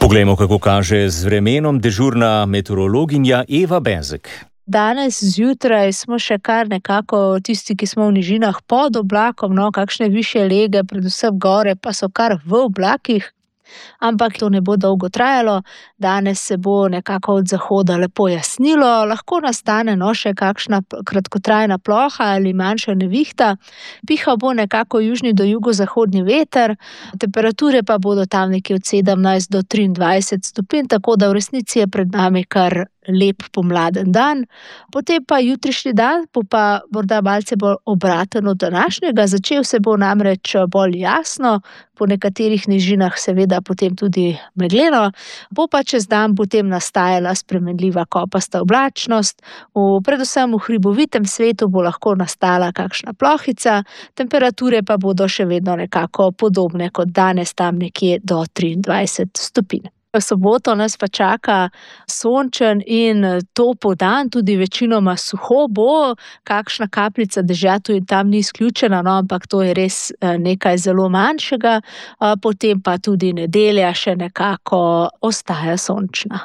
Poglejmo, kako kaže z vremenom dežurna meteorologinja Eva Bezek. Danes zjutraj smo še kar nekako tisti, ki smo v nižinah pod oblakom, kakšne višje lege, predvsem gore, pa so kar v oblakih. Ampak to ne bo dolgo trajalo, danes se bo nekako od zahoda lepo jasnilo, lahko nastane še kakšna kratkotrajna ploha ali manjša nevihta, pihal bo nekako južni do jugozahodni veter, temperature pa bodo tam nekje od 17 do 23 stopinj, tako da v resnici je pred nami kar lep pomladen dan. Potem pa jutrišnji dan bo pa morda malce bolj obraten od današnjega, začel se bo namreč bolj jasno, po nekaterih nižinah seveda potem tudi megleno, bo pa čez dan potem nastajala spremenljiva kopasta oblačnost, predvsem v hribovitem svetu bo lahko nastala kakšna plohica, temperature pa bodo še vedno nekako podobne kot danes, tam nekje do 23 stopinj. V soboto nas pa čaka sončen in topel dan, tudi večinoma suho bo, kakšna kapljica dežja tu in tam ni izključena, ampak to je res nekaj zelo manjšega, potem pa tudi nedelja še nekako ostaja sončna.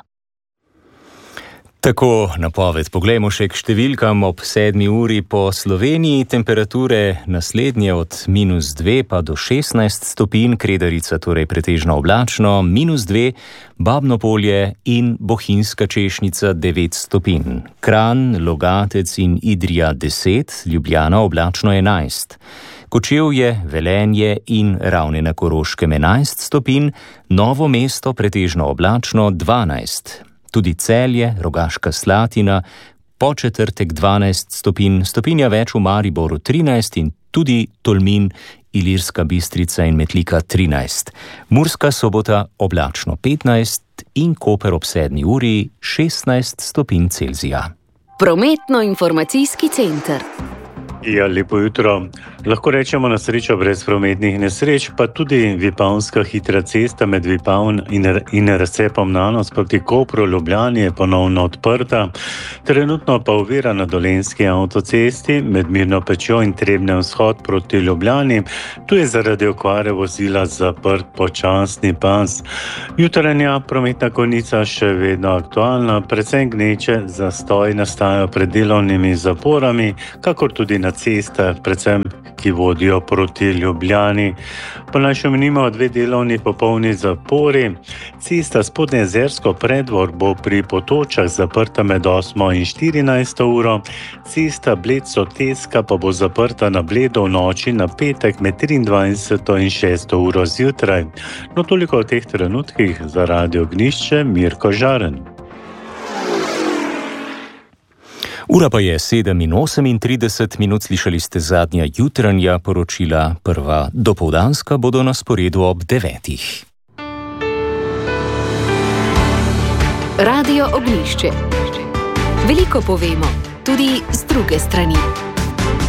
Tako napoved. Poglejmo še k številkam ob 7 uri po Sloveniji. Temperature naslednje od -2 pa do 16 stopinj, Kredarica torej pretežno oblačno, -2, Babno Polje in Bohinjska Češnica 9 stopinj. Kranj, Logatec in Idrija 10, Ljubljana oblačno 11. Kočevje, Velenje in Ravne na Koroškem 11 stopinj, Novo mesto pretežno oblačno 12. Tudi Celje, Rogaška Slatina, Podčetrtek 12 stopinj, stopinja več v Mariboru 13 in tudi Tolmin, Ilirska Bistrica in Metlika 13. Murska Sobota oblačno 15 in Koper ob 7 uri 16 stopinj Celzija. Prometno-informacijski center. Ja, lepo jutro. Lahko rečemo na srečo brez prometnih nesreč, pa tudi Vipavska hitra cesta med Vipavn in razcepom Nanos proti Kopru Ljubljani je ponovno odprta. Trenutno pa ovira na Dolenjski avtocesti med Mirno Pečjo in Trebnjem vzhod proti Ljubljani. Tu je zaradi okvare vozila zaprt počasni pas. Jutranja prometna konica še vedno aktualna, predvsem gneče zastoj nastajajo pred delovnimi zaporami, kakor tudi na cestah, predvsem ki vodijo proti Ljubljani. Pa naj še omenimo 2 delovni popolni zapori. Cesta Spodnjejezersko Preddvor bo pri Potočah zaprta med 8 in 14 uro. Cesta Bled-Soteska pa bo zaprta na Bledu v noči na petek med 23 in 6 uro zjutraj. No, toliko o teh trenutkih za Radio Ognjišče, Mirko Žaren. Ura pa je 7:38, slišali ste zadnja jutranja poročila, prva dopoldanska bodo na sporedu ob 9. Radio Ognjišče. Veliko povemo, tudi z druge strani.